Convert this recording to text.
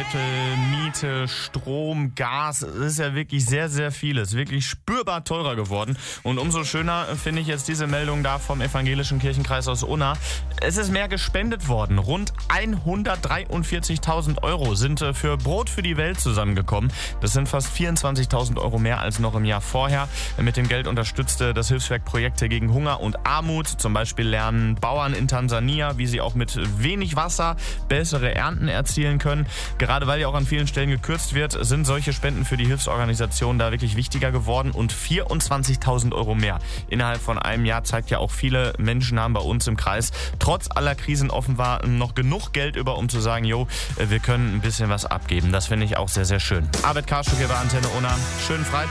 Lebensmittel, Miete, Strom, Gas. Es ist ja wirklich sehr, sehr vieles. Wirklich spürbar teurer geworden. Und umso schöner finde ich jetzt diese Meldung da vom Evangelischen Kirchenkreis aus Unna. Es ist mehr gespendet worden. Rund 143.000 Euro sind für Brot für die Welt zusammengekommen. Das sind fast 24.000 Euro mehr als noch im Jahr vorher. Mit dem Geld unterstützte das Hilfswerk Projekte gegen Hunger und Armut. Zum Beispiel lernen Bauern in Tansania, wie sie auch mit wenig Wasser bessere Ernten erzielen können. Gerade weil ja auch an vielen Stellen gekürzt wird, sind solche Spenden für die Hilfsorganisationen da wirklich wichtiger geworden. Und 24.000 Euro mehr innerhalb von einem Jahr zeigt ja auch, viele Menschen haben bei uns im Kreis trotz aller Krisen offenbar noch genug Geld über, um zu sagen, jo, wir können ein bisschen was abgeben. Das finde ich auch sehr, sehr schön. Abed Karschuk hier bei Antenne Unna. Schönen Freitag.